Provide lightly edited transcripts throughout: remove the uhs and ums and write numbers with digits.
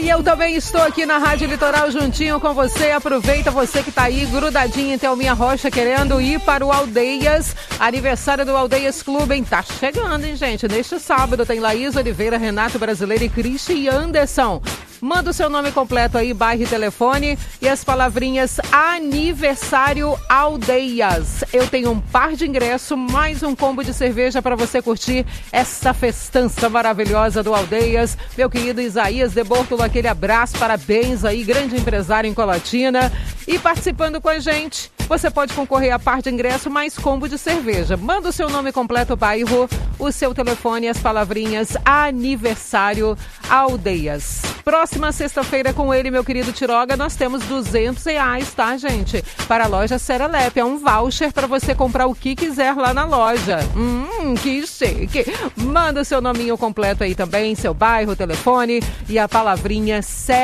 E eu também estou aqui na Rádio Litoral juntinho com você. Aproveita você que tá aí grudadinho em Thelminha Rocha querendo ir para o Aldeias. Aniversário do Aldeias Clube, hein? Tá chegando, hein, gente? Neste sábado tem Laís Oliveira, Renato Brasileiro e Christian Anderson. Manda o seu nome completo aí, bairro e telefone e as palavrinhas aniversário Aldeias. Eu tenho um par de ingresso, mais um combo de cerveja para você curtir essa festança maravilhosa do Aldeias. Meu querido Isaías de Bortolo, aquele abraço, parabéns aí, grande empresário em Colatina. E participando com a gente, você pode concorrer a par de ingresso mais combo de cerveja. Manda o seu nome completo, bairro, o seu telefone e as palavrinhas aniversário Aldeias. Próxima sexta-feira com ele, meu querido Tiroga, nós temos R$200, tá, gente? Para a loja Serelepe. É um voucher para você comprar o que quiser lá na loja. Que chique. Manda o seu nominho completo aí também, seu bairro, telefone e a palavrinha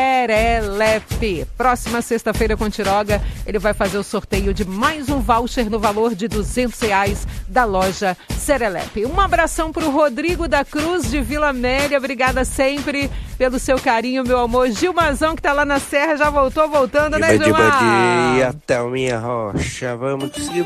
Serelepe. Próxima sexta-feira com o Tiroga, ele vai fazer o sorteio de mais um voucher no valor de R$200 da loja Serelepe. Um abração para o Rodrigo da Cruz de Vila Amélia. Obrigada sempre pelo seu carinho, meu amor. Gilmazão, que tá lá na Serra, já voltando, né, Gilmar? Bom dia, Thelminha Rocha. Vamos que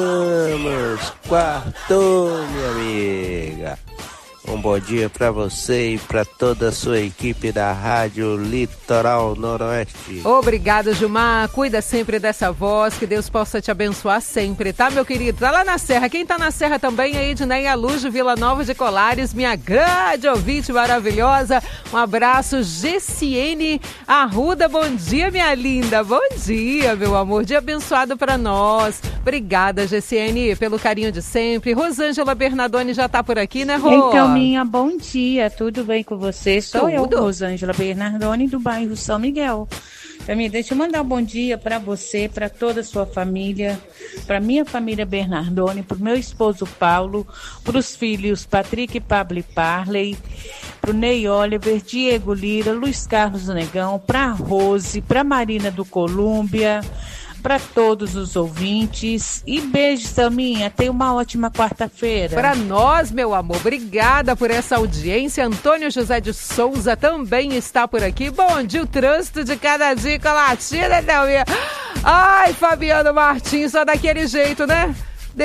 vamos. Quartou, minha amiga. Um bom dia para você e para toda a sua equipe da Rádio Litoral Noroeste. Obrigada, Gilmar. Cuida sempre dessa voz, que Deus possa te abençoar sempre, tá, meu querido? Tá lá na Serra. Quem tá na Serra também é Edneia Luz de Vila Nova de Colares, minha grande ouvinte maravilhosa. Um abraço, Gessiene Arruda. Bom dia, minha linda. Bom dia, meu amor. Dia abençoado para nós. Obrigada, Gessiene, pelo carinho de sempre. Rosângela Bernardoni já tá por aqui, né, Rô? Então, minha bom dia, tudo bem com você? Sou eu, Rosângela Bernardoni, do bairro São Miguel. Também deixa eu mandar um bom dia para você, para toda a sua família, para minha família Bernardoni, para o meu esposo Paulo, para os filhos Patrick, Pablo e Parley, para o Ney Oliver, Diego Lira, Luiz Carlos Negão, para a Rose, para a Marina do Colômbia, para todos os ouvintes. E beijo, Thelminha. Tenha uma ótima quarta-feira. Para nós, meu amor. Obrigada por essa audiência. Antônio José de Souza também está por aqui. Bom dia, o trânsito de cada dia com a Latina, Thelminha. Ai, Fabiano Martins, só daquele jeito, né?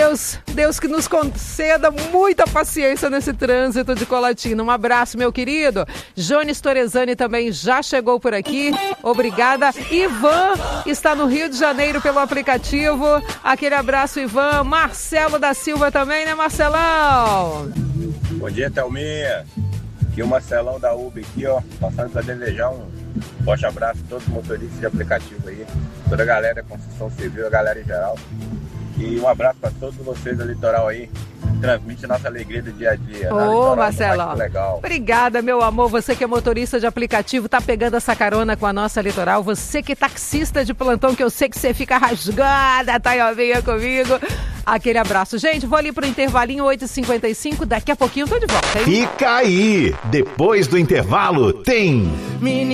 Deus que nos conceda muita paciência nesse trânsito de Colatina. Um abraço, meu querido. Jones Torezani também já chegou por aqui. Obrigada. Ivan está no Rio de Janeiro pelo aplicativo. Aquele abraço, Ivan. Marcelo da Silva também, né, Marcelão? Bom dia, Thelminha. Aqui o Marcelão da Uber aqui, ó. Passando para desejar um forte abraço a todos os motoristas de aplicativo aí. Toda a galera da construção civil, a galera em geral. E um abraço para todos vocês do Litoral aí. Transmite nossa alegria do dia a dia. Ô, Marcelo. Legal. Obrigada, meu amor. Você que é motorista de aplicativo, tá pegando essa carona com a nossa Litoral. Você que é taxista de plantão, que eu sei que você fica rasgada, tá aí comigo. Aquele abraço. Gente, vou ali pro intervalinho, 8h55. Daqui a pouquinho eu tô de volta, hein? Fica aí. Depois do intervalo, tem...